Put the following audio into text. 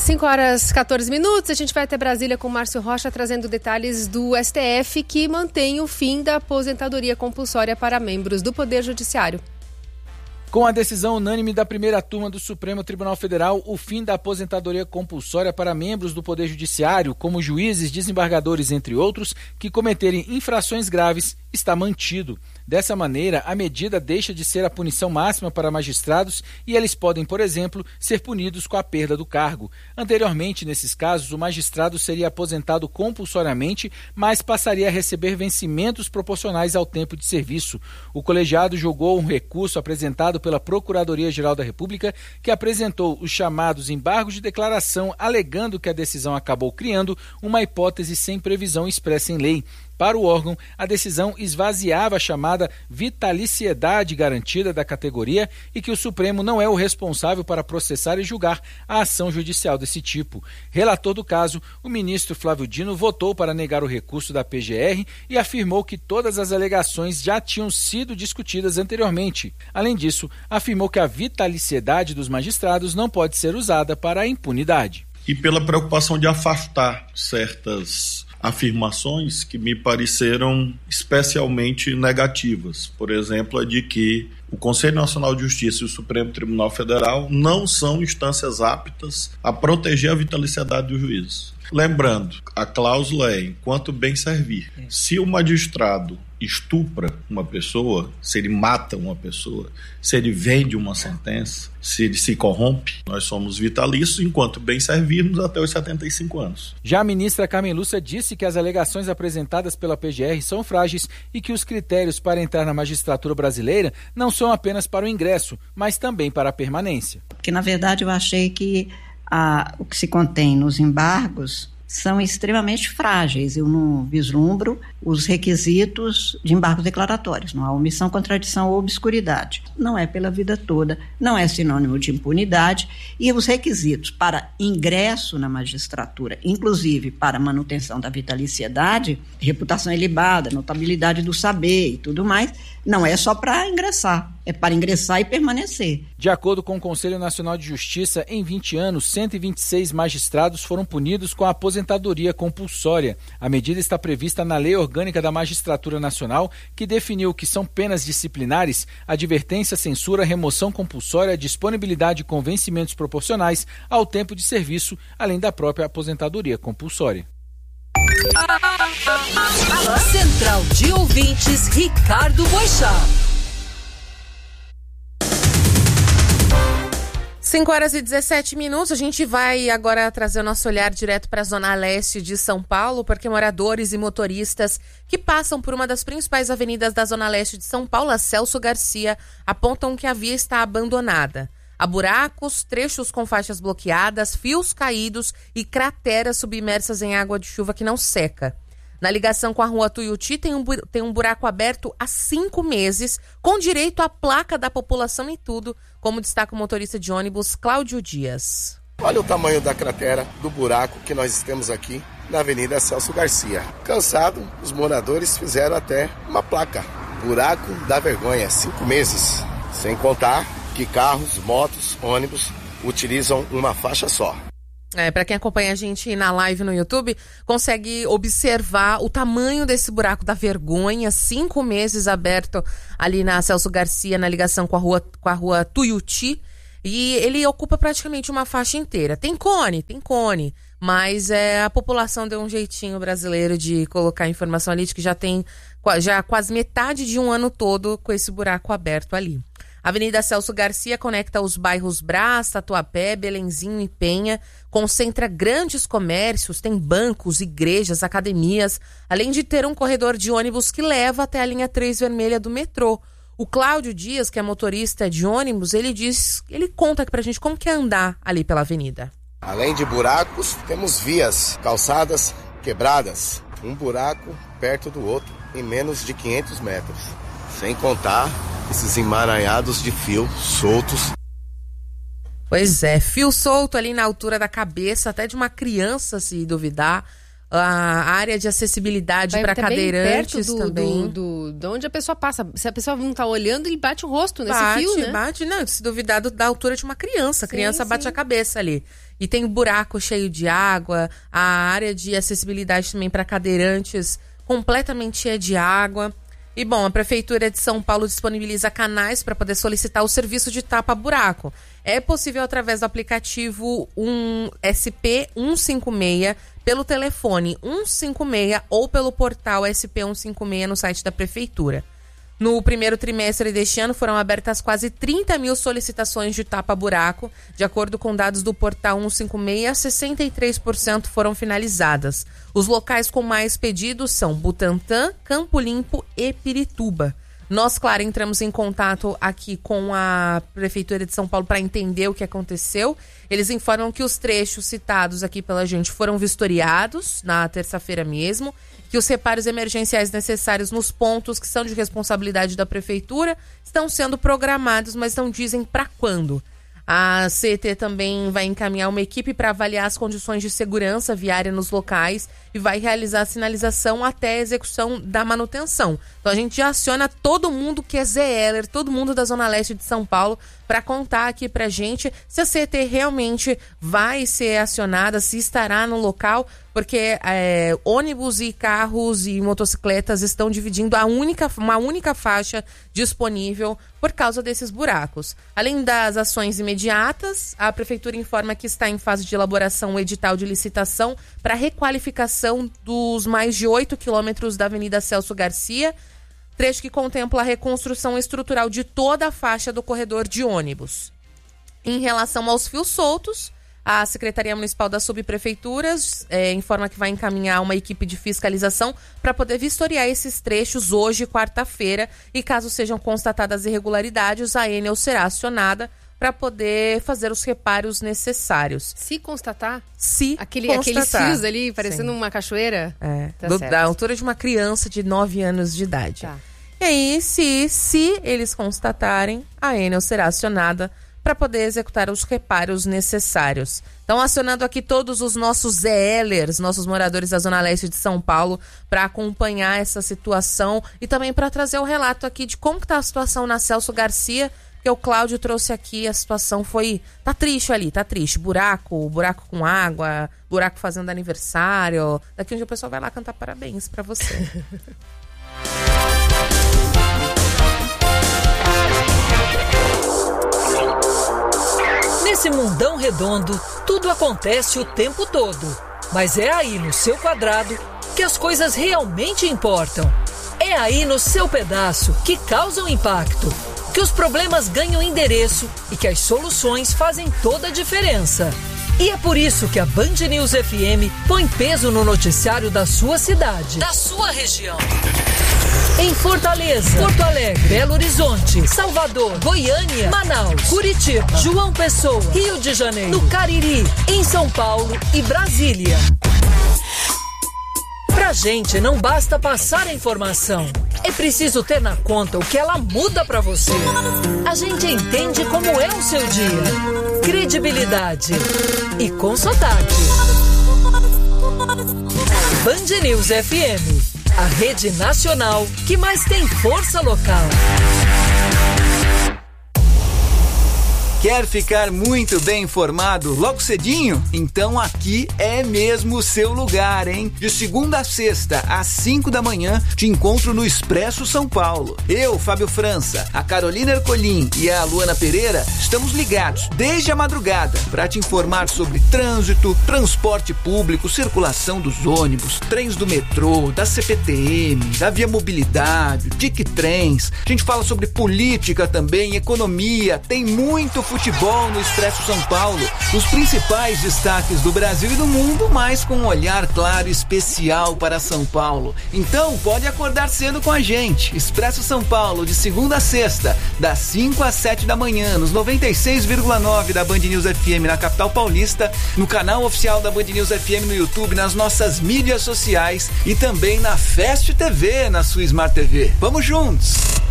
5h14, a gente vai até Brasília com o Márcio Rocha trazendo detalhes do STF que mantém o fim da aposentadoria compulsória para membros do Poder Judiciário. Com a decisão unânime da primeira turma do Supremo Tribunal Federal, o fim da aposentadoria compulsória para membros do Poder Judiciário, como juízes, desembargadores, entre outros, que cometerem infrações graves, está mantido. Dessa maneira, a medida deixa de ser a punição máxima para magistrados e eles podem, por exemplo, ser punidos com a perda do cargo. Anteriormente, nesses casos, o magistrado seria aposentado compulsoriamente, mas passaria a receber vencimentos proporcionais ao tempo de serviço. O colegiado julgou um recurso apresentado pela Procuradoria-Geral da República, que apresentou os chamados embargos de declaração, alegando que a decisão acabou criando uma hipótese sem previsão expressa em lei. Para o órgão, a decisão esvaziava a chamada vitaliciedade garantida da categoria e que o Supremo não é o responsável para processar e julgar a ação judicial desse tipo. Relator do caso, o ministro Flávio Dino votou para negar o recurso da PGR e afirmou que todas as alegações já tinham sido discutidas anteriormente. Além disso, afirmou que a vitaliciedade dos magistrados não pode ser usada para a impunidade. E pela preocupação de afastar certas afirmações que me pareceram especialmente negativas. Por exemplo, a de que o Conselho Nacional de Justiça e o Supremo Tribunal Federal não são instâncias aptas a proteger a vitaliciedade dos juízes. Lembrando, a cláusula é enquanto bem servir. Se o magistrado estupra uma pessoa, se ele mata uma pessoa, se ele vende uma sentença, se ele se corrompe, nós somos vitalícios enquanto bem servirmos até os 75 anos. Já a ministra Carmen Lúcia disse que as alegações apresentadas pela PGR são frágeis e que os critérios para entrar na magistratura brasileira não são apenas para o ingresso, mas também para a permanência. Porque, na verdade, eu achei que o que se contém nos embargos são extremamente frágeis. Eu não vislumbro os requisitos de embargos declaratórios. Não há omissão, contradição ou obscuridade. Não é pela vida toda, não é sinônimo de impunidade. E os requisitos para ingresso na magistratura, inclusive para manutenção da vitaliciedade, reputação ilibada, notabilidade do saber e tudo mais, não é só para ingressar, é para ingressar e permanecer. De acordo com o Conselho Nacional de Justiça, em 20 anos, 126 magistrados foram punidos com a aposentadoria compulsória. A medida está prevista na Lei Orgânica da Magistratura Nacional, que definiu que são penas disciplinares, advertência, censura, remoção compulsória, disponibilidade e convencimentos proporcionais ao tempo de serviço, além da própria aposentadoria compulsória. Central de Ouvintes, Ricardo Boixá. 5h17, a gente vai agora trazer o nosso olhar direto para a zona leste de São Paulo, porque moradores e motoristas que passam por uma das principais avenidas da zona leste de São Paulo, a Celso Garcia, apontam que a via está abandonada. Há buracos, trechos com faixas bloqueadas, fios caídos e crateras submersas em água de chuva que não seca. Na ligação com a rua Tuiuti tem um buraco aberto há 5 meses, com direito à placa da população e tudo, como destaca o motorista de ônibus Cláudio Dias. Olha o tamanho da cratera do buraco que nós temos aqui na Avenida Celso Garcia. Cansado, os moradores fizeram até uma placa. Buraco da vergonha, 5 meses. Sem contar que carros, motos, ônibus utilizam uma faixa só. Para quem acompanha a gente na live no YouTube, consegue observar o tamanho desse buraco da vergonha, 5 meses aberto ali na Celso Garcia, na ligação com a rua Tuiuti, e ele ocupa praticamente uma faixa inteira. Tem cone, mas a população deu um jeitinho brasileiro de colocar informação ali, de que já tem quase metade de um ano todo com esse buraco aberto ali. A Avenida Celso Garcia conecta os bairros Brás, Tatuapé, Belenzinho e Penha, concentra grandes comércios, tem bancos, igrejas, academias, além de ter um corredor de ônibus que leva até a linha 3 vermelha do metrô. O Cláudio Dias, que é motorista de ônibus, ele conta aqui pra gente como que é andar ali pela avenida. Além de buracos, temos vias, calçadas quebradas, um buraco perto do outro em menos de 500 metros. Sem contar esses emaranhados de fio soltos. Pois é, fio solto ali na altura da cabeça, até de uma criança, se duvidar. a área de acessibilidade para cadeirantes também. De onde a pessoa passa. Se a pessoa não tá olhando, ele bate o rosto nesse fio, né? Bate, não, se duvidar da altura de uma criança. A criança bate a cabeça ali. E tem buraco cheio de água, a área de acessibilidade também para cadeirantes completamente cheia de água. E, bom, a Prefeitura de São Paulo disponibiliza canais para poder solicitar o serviço de tapa-buraco. É possível através do aplicativo SP156, pelo telefone 156 ou pelo portal SP156 no site da Prefeitura. No primeiro trimestre deste ano foram abertas quase 30 mil solicitações de tapa-buraco. De acordo com dados do portal 156, 63% foram finalizadas. Os locais com mais pedidos são Butantã, Campo Limpo e Pirituba. Nós, claro, entramos em contato aqui com a Prefeitura de São Paulo para entender o que aconteceu. Eles informam que os trechos citados aqui pela gente foram vistoriados na terça-feira mesmo, que os reparos emergenciais necessários nos pontos que são de responsabilidade da Prefeitura estão sendo programados, mas não dizem para quando. A CET também vai encaminhar uma equipe para avaliar as condições de segurança viária nos locais e vai realizar a sinalização até a execução da manutenção. Então a gente já aciona todo mundo que é ZL, todo mundo da Zona Leste de São Paulo, para contar aqui pra gente se a CET realmente vai ser acionada, se estará no local, porque ônibus e carros e motocicletas estão dividindo uma única faixa disponível por causa desses buracos. Além das ações imediatas, a Prefeitura informa que está em fase de elaboração o edital de licitação para requalificação dos mais de 8 quilômetros da Avenida Celso Garcia, trecho que contempla a reconstrução estrutural de toda a faixa do corredor de ônibus. Em relação aos fios soltos, a Secretaria Municipal das Subprefeituras informa que vai encaminhar uma equipe de fiscalização para poder vistoriar esses trechos hoje, quarta-feira, e caso sejam constatadas irregularidades, a Enel será acionada para poder fazer os reparos necessários. Se constatar? Aqueles fios ali, parecendo uma cachoeira? Da altura de uma criança de 9 anos de idade. Tá. E aí, se eles constatarem, a Enel será acionada para poder executar os reparos necessários. Então, acionando aqui todos os nossos ZLers, nossos moradores da Zona Leste de São Paulo, para acompanhar essa situação e também para trazer o relato aqui de como está a situação na Celso Garcia, porque o Cláudio trouxe aqui, a situação tá triste ali, tá triste. Buraco com água, buraco fazendo aniversário. Daqui um dia o pessoal vai lá cantar parabéns para você. Nesse mundão redondo, tudo acontece o tempo todo. Mas é aí no seu quadrado que as coisas realmente importam. É aí no seu pedaço que causam impacto, que os problemas ganham endereço e que as soluções fazem toda a diferença. E é por isso que a Band News FM põe peso no noticiário da sua cidade, da sua região. Em Fortaleza, Porto Alegre, Belo Horizonte, Salvador, Goiânia, Manaus, Curitiba, João Pessoa, Rio de Janeiro, no Cariri, em São Paulo e Brasília. Pra gente não basta passar a informação, é preciso ter na conta o que ela muda pra você. A gente entende como é o seu dia. Credibilidade e com sotaque. Band News FM, a rede nacional que mais tem força local. Quer ficar muito bem informado logo cedinho? Então aqui é mesmo o seu lugar, hein? De segunda a sexta, às 5 da manhã, te encontro no Expresso São Paulo. Eu, Fábio França, a Carolina Ercolim e a Luana Pereira estamos ligados desde a madrugada para te informar sobre trânsito, transporte público, circulação dos ônibus, trens do metrô, da CPTM, da Via Mobilidade, Dic-Trens. A gente fala sobre política também, economia, tem muito futebol no Expresso São Paulo, os principais destaques do Brasil e do mundo, mas com um olhar claro e especial para São Paulo. Então pode acordar cedo com a gente. Expresso São Paulo, de segunda a sexta, das 5 às 7 da manhã, nos 96,9 da Band News FM na capital paulista, no canal oficial da Band News FM no YouTube, nas nossas mídias sociais e também na Fast TV, na sua Smart TV. Vamos juntos!